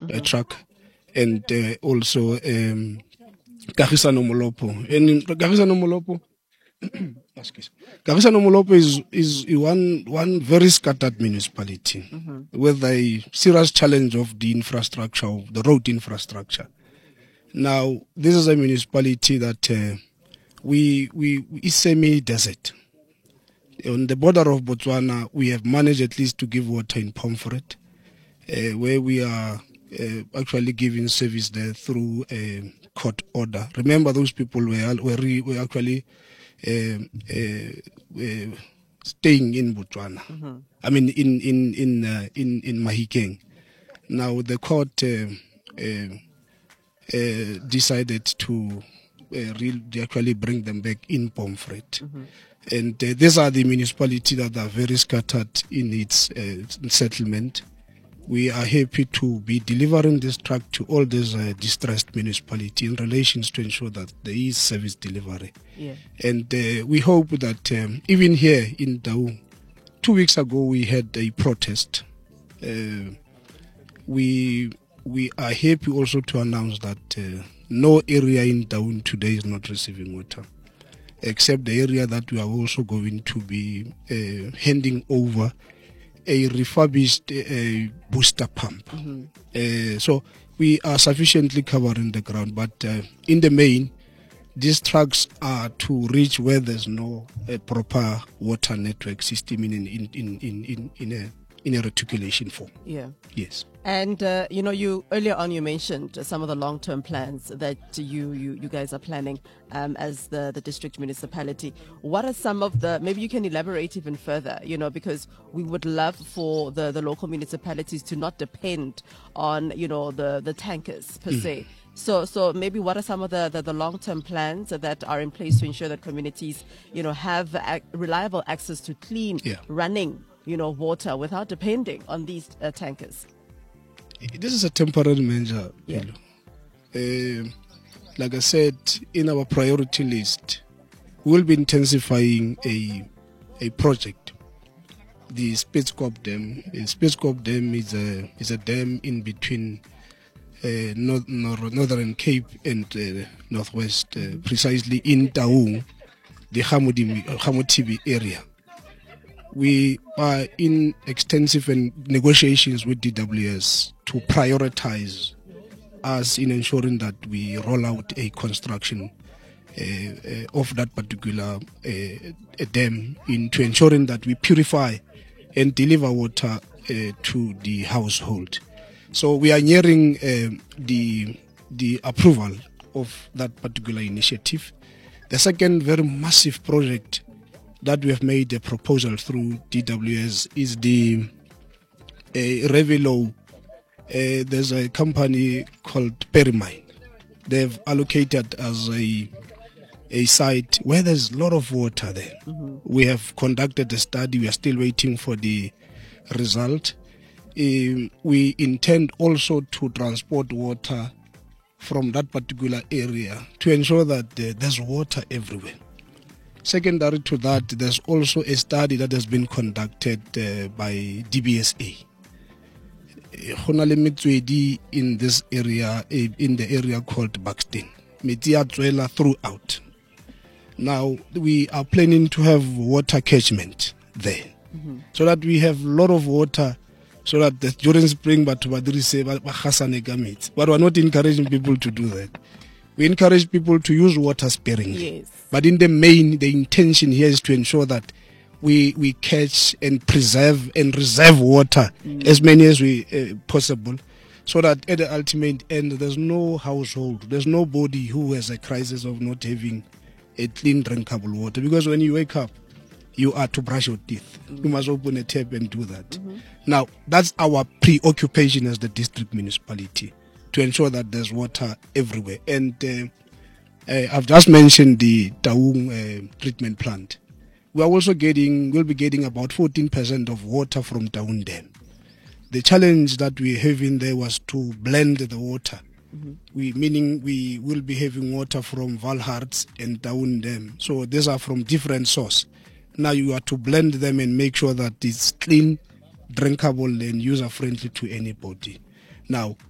truck, and also Kagisano Molopo. And in Kagisano Molopo, Kagisano Molopo is one very scattered municipality with a serious challenge of the infrastructure, of the road infrastructure. Now, this is a municipality that we is semi-desert. On the border of Botswana, we have managed at least to give water in Pomfret, where we are actually giving service there through a court order. Remember, those people were actually staying in Botswana. I mean, in Mahikeng. Now the court decided to actually bring them back in Pomfret. And these are the municipalities that are very scattered in its settlement. We are happy to be delivering this truck to all these distressed municipalities in relations to ensure that there is service delivery. Yeah. And we hope that even here in Taung, 2 weeks ago we had a protest. We are happy also to announce that no area in Taung today is not receiving water, except the area that we are also going to be handing over a refurbished booster pump. So we are sufficiently covering the ground, but in the main, these trucks are to reach where there's no proper water network system in a reticulation form. Yeah. Yes. And you earlier on you mentioned some of the long-term plans that you guys are planning as the district municipality. What are some of the, maybe you can elaborate even further, because we would love for the local municipalities to not depend on the tankers per se. So maybe what are some of the long-term plans that are in place to ensure that communities have reliable access to clean running water without depending on these tankers? This is a temporary measure. Yeah. Like I said, in our priority list, we'll be intensifying a project, the Spitskop Dam. Spitskop Dam is a dam in between Northern Cape and Northwest, precisely in Taung, the Hamotibi area. We are in extensive negotiations with DWS to prioritize us in ensuring that we roll out a construction of that particular dam, into ensuring that we purify and deliver water to the household. So we are nearing the approval of that particular initiative. The second very massive project that we have made a proposal through DWS is the Revelo. There's a company called Perimine. They've allocated as a site where there's a lot of water there. We have conducted a study. We are still waiting for the result. We intend also to transport water from that particular area to ensure that there's water everywhere. Secondary to that, there's also a study that has been conducted by DBSA. In this area, in the area called Buxton, throughout. Now we are planning to have water catchment there, so that we have a lot of water, so that during spring, but we're not encouraging people to do that. We encourage people to use water sparingly. Yes. But in the main, the intention here is to ensure that we catch and preserve and reserve water as many as we possible, so that at the ultimate end, there's no household, there's nobody who has a crisis of not having a clean drinkable water. Because when you wake up, you are to brush your teeth. You must open a tap and do that. Now, that's our preoccupation as the district municipality, to ensure that there's water everywhere. And I've just mentioned the Taung treatment plant. We'll be getting about 14% of water from Taung Dam. The challenge that we're having there was to blend the water. Meaning we will be having water from Valhards and Taung Dam. So these are from different sources. Now you are to blend them and make sure that it's clean, drinkable and user-friendly to anybody. Now,